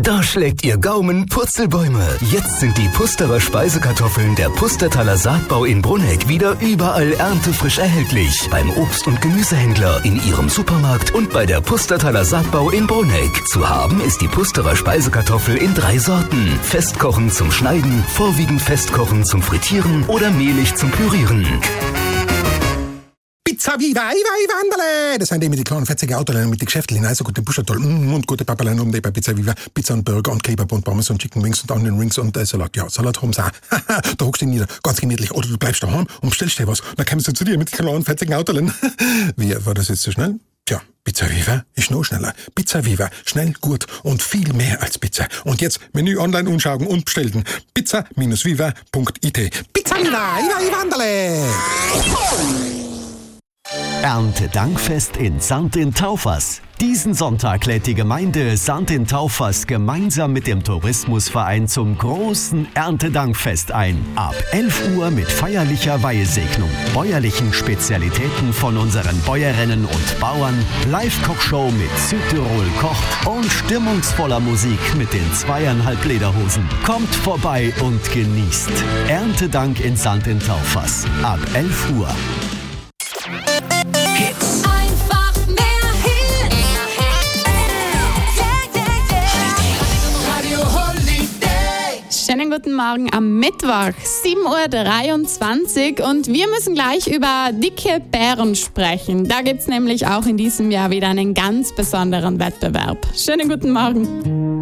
Da schlägt Ihr Gaumen Purzelbäume. Jetzt sind die Pusterer Speisekartoffeln der Pustertaler Saatbau in Brunegg wieder überall erntefrisch erhältlich. Beim Obst- und Gemüsehändler, in Ihrem Supermarkt und bei der Pustertaler Saatbau in Brunegg. Zu haben ist die Pusterer Speisekartoffel in 3 Sorten. Festkochen zum Schneiden, vorwiegend Festkochen zum Frittieren oder mehlig zum Pürieren. Pizza Viva, Wanderle! Das sind die mit den kleinen fetzigen Autolein mit den Geschäfteln, also gute Buschatoll und gute Papalein um die bei Pizza Viva. Pizza und Burger und Kebab und Pommes und Chicken Wings und Onion Rings und Salat. Ja, Salat haben sie auch. Da hockst du nieder, ganz gemütlich. Oder du bleibst daheim und bestellst dir was. Dann kommst du zu dir mit den kleinen fetzigen Autolein. Wie, war das jetzt so schnell? Tja, Pizza Viva ist noch schneller. Pizza Viva, schnell, gut und viel mehr als Pizza. Und jetzt Menü online anschauen und bestellen. pizza-viva.it. Pizza Viva, Wanderle! Erntedankfest in St. in Taufers. Diesen Sonntag lädt die Gemeinde St. in Taufers gemeinsam mit dem Tourismusverein zum großen Erntedankfest ein. Ab 11 Uhr mit feierlicher Weihesegnung, bäuerlichen Spezialitäten von unseren Bäuerinnen und Bauern, Live-Kochshow mit Südtirol kocht und stimmungsvoller Musik mit den 2,5 Lederhosen. Kommt vorbei und genießt. Erntedank in St. in Taufers. Ab 11 Uhr. Einfach mehr Hits. Radio Holiday. Schönen guten Morgen am Mittwoch, 7.23 Uhr und wir müssen gleich über dicke Bären sprechen. Da gibt es nämlich auch in diesem Jahr wieder einen ganz besonderen Wettbewerb. Schönen guten Morgen.